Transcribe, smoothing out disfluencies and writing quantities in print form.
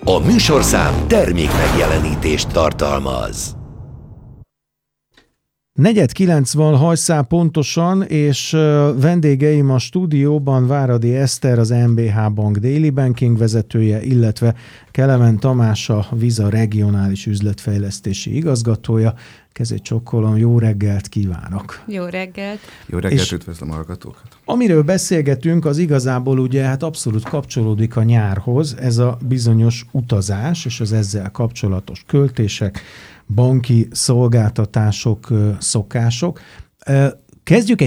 A műsorszám termék megjelenítést tartalmaz. 4:90 hajszál pontosan, és vendégeim a stúdióban Váradi Eszter, az MBH Bank Daily Banking vezetője, illetve Kelemen Tamás, a Visa regionális üzletfejlesztési igazgatója. Kezét csokkolom, jó reggelt kívánok! Jó reggelt! Jó reggelt, üdvözlöm a hallgatókat! Amiről beszélgetünk, az igazából ugye hát abszolút kapcsolódik a nyárhoz, ez a bizonyos utazás és az ezzel kapcsolatos költések, banki szolgáltatások, szokások. Kezdjük